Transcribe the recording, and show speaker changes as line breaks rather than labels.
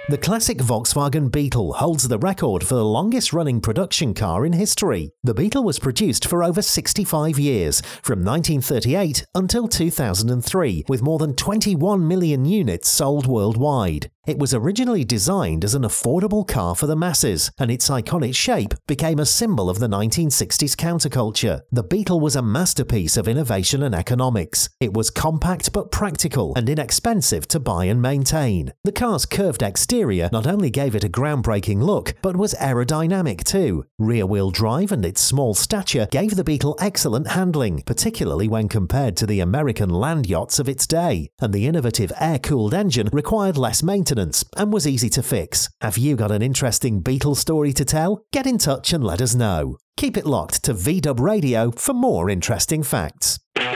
The classic Volkswagen Beetle holds the record for the longest-running production car in history. The Beetle was produced for over 65 years, from 1938 until 2003, with more than 21 million units sold worldwide. It was originally designed as an affordable car for the masses, and its iconic shape became a symbol of the 1960s counterculture. The Beetle was a masterpiece of innovation and economics. It was compact but practical and inexpensive to buy and maintain. The car's curved exterior not only gave it a groundbreaking look, but was aerodynamic too. Rear-wheel drive and its small stature gave the Beetle excellent handling, particularly when compared to the American land yachts of its day, and the innovative air-cooled engine required less maintenance and was easy to fix. Have you got an interesting Beetle story to tell? Get in touch and let us know. Keep it locked to VDub Radio for more interesting facts.